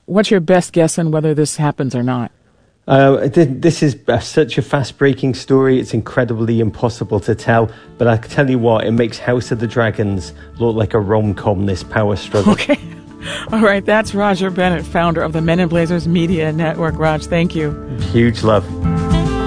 what's your best guess on whether this happens or not? This is such a fast-breaking story. It's incredibly impossible to tell. But I can tell you what, it makes House of the Dragons look like a rom-com, this power struggle. Okay. All right, that's Roger Bennett, founder of the Men in Blazers Media Network. Raj, thank you. Huge love.